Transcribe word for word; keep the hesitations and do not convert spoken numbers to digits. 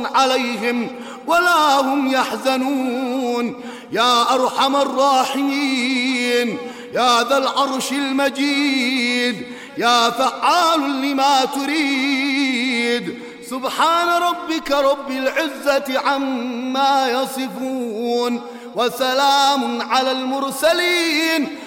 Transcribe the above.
عليهم ولا هم يحزنون. يا أرحم الراحمين، يا ذا العرش المجيد، يا فعال لما تريد. سبحان ربك رب العزة عما يصفون، وسلام على المرسلين